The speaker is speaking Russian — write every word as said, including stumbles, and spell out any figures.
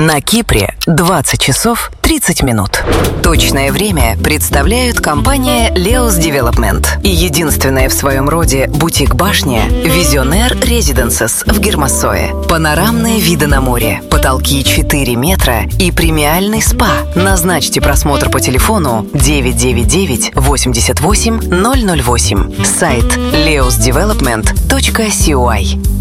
На Кипре двадцать часов тридцать минут. Точное время представляют компания Leos Development и единственная в своем роде бутик-башня Visionaire Residences в Гермассое. Панорамные виды на море, потолки четыре метра и премиальный спа. Назначьте просмотр по телефону девять девять девять восемьдесят восемь ноль ноль восемь. Сайт leos development точка си о ай.